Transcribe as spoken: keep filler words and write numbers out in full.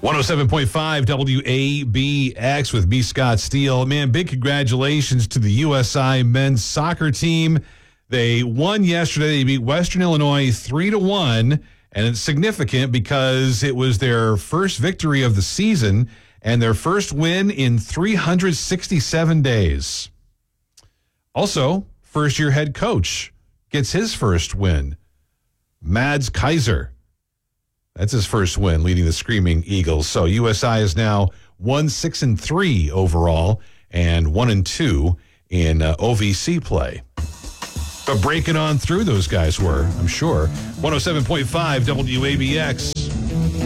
one oh seven point five W A B X with me, Scott Steele. Man, big congratulations to the U S I men's soccer team. They won yesterday. They beat Western Illinois three to one, and it's significant because it was their first victory of the season and their first win in three hundred sixty-seven days. Also, first-year head coach gets his first win. Mads Kaiser. That's his first win, leading the Screaming Eagles. So U S I is now one six and three overall, and one and two in uh, O V C play. But breaking on through, those guys were, I'm sure. one oh seven point five W A B X.